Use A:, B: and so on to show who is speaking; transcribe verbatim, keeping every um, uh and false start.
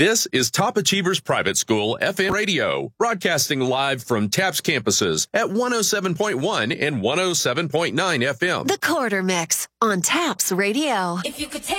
A: This is Top Achievers Private School F M Radio, broadcasting live from TAPS campuses at one oh seven point one and one oh seven point nine F M.
B: The Quarter Mix on TAPS Radio.
C: If you could take